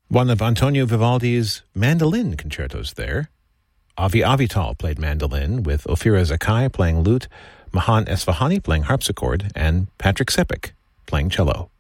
One of Antonio Vivaldi's mandolin concertos there. Avi Avital played mandolin, with Ophira Zakai playing lute, Mahan Esfahani playing harpsichord, and Patrick Sepik playing cello.